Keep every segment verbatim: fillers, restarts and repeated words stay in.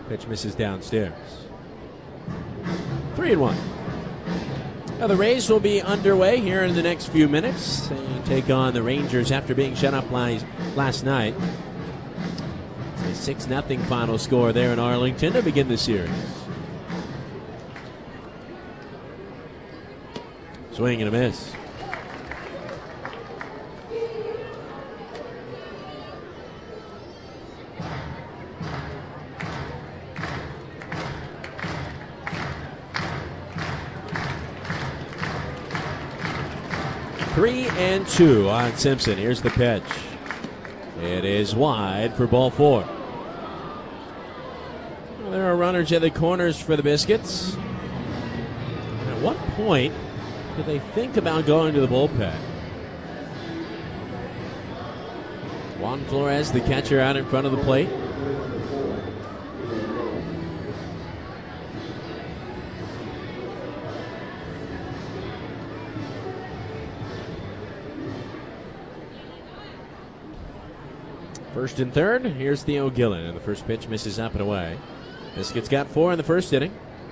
Pitch misses downstairs. Three and one. Now the Rays will be underway here in the next few minutes. They take on the Rangers after being shut up last, last night. It's a six nothing final score there in Arlington to begin the series. Swing and a miss. Three and two on Simpson. Here's the pitch. It is wide for ball four. Well, there are runners at the corners for the Biscuits. At what point do they think about going to the bullpen? Juan Flores, the catcher, out in front of the plate. First and third, here's Theo Gillen, and the first pitch misses up and away. Biscuits got four in the first inning.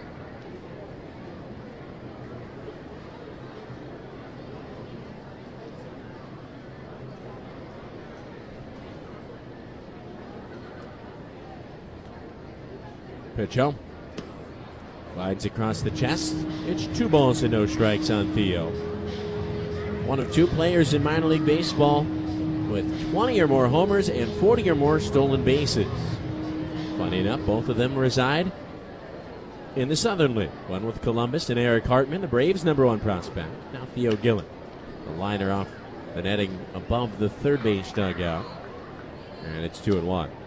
Pitch home. Glides across the chest. It's two balls and no strikes on Theo. One of two players in minor league baseball with twenty or more homers and forty or more stolen bases. Funny enough, both of them reside in the Southern League. One with Columbus and Eric Hartman, the Braves' number one prospect. Now Theo Gillen, the liner off the netting above the third base dugout. And it's two and one.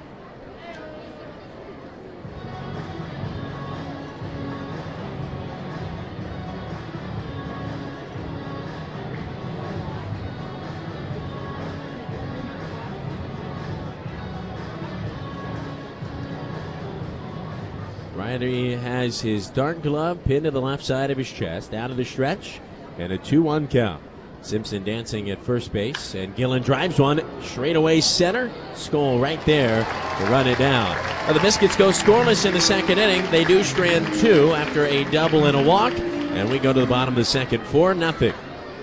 Riley has his dark glove pinned to the left side of his chest, out of the stretch, and a two one count. Simpson dancing at first base, and Gillen drives one straight away center. Skoll right there to run it down. Well, the Biscuits go scoreless in the second inning. They do strand two after a double and a walk, and we go to the bottom of the second, four nothing.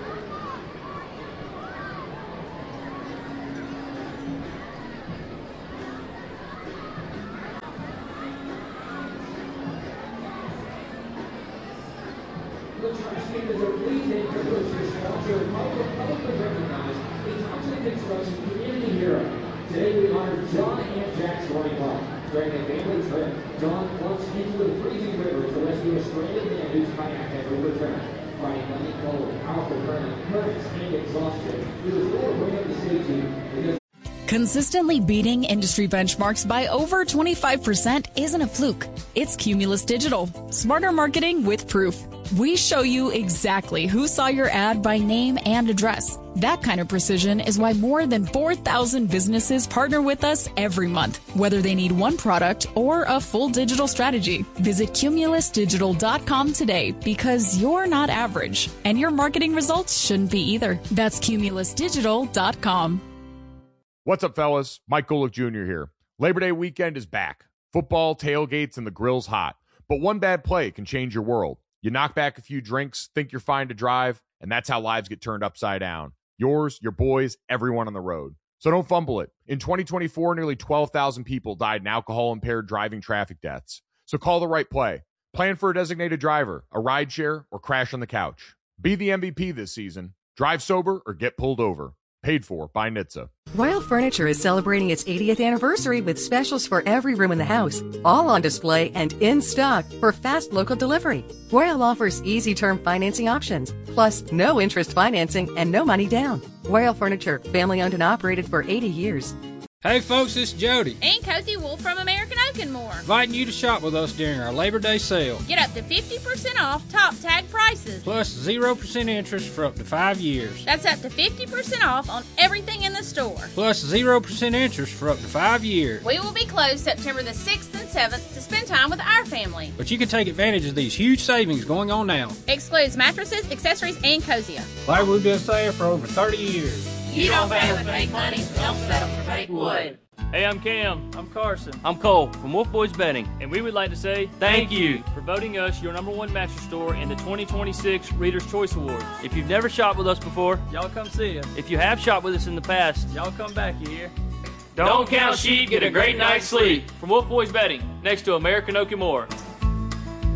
Consistently beating industry benchmarks by over twenty-five percent isn't a fluke. It's Cumulus Digital. Smarter marketing with proof. We show you exactly who saw your ad by name and address. That kind of precision is why more than four thousand businesses partner with us every month, whether they need one product or a full digital strategy. Visit cumulus digital dot com today because you're not average, and your marketing results shouldn't be either. That's cumulus digital dot com. What's up, fellas? Mike Golick Junior here. Labor Day weekend is back. Football, tailgates, and the grill's hot. But one bad play can change your world. You knock back a few drinks, think you're fine to drive, and that's how lives get turned upside down. Yours, your boys, everyone on the road. So don't fumble it. In twenty twenty-four, nearly twelve thousand people died in alcohol-impaired driving traffic deaths. So call the right play. Plan for a designated driver, a rideshare, or crash on the couch. Be the M V P this season. Drive sober or get pulled over. Paid for by N H T S A. Royal Furniture is celebrating its eightieth anniversary with specials for every room in the house, all on display and in stock for fast local delivery. Royal offers easy term financing options, plus no interest financing and no money down. Royal Furniture, family owned and operated for eighty years. Hey folks, it's Jody and Cozy Wolf from American Oak and More, inviting you to shop with us during our Labor Day sale. Get up to fifty percent off top tag prices, plus zero percent interest for up to five years. That's up to fifty percent off on everything in the store, plus zero percent interest for up to five years. We will be closed September the sixth and seventh to spend time with our family, but you can take advantage of these huge savings going on now. Excludes mattresses, accessories, and Cosia. Like we've been saying for over thirty years. You don't pay with fake money, don't settle for fake wood. Hey, I'm Cam. I'm Carson. I'm Cole from Wolf Boys Betting. And we would like to say thank you for voting us your number one mattress store in the twenty twenty-six Reader's Choice Awards. If you've never shopped with us before, y'all come see us. If you have shopped with us in the past, y'all come back, you hear? Don't count sheep, get a great night's sleep. From Wolf Boys Betting, next to American Oak and More.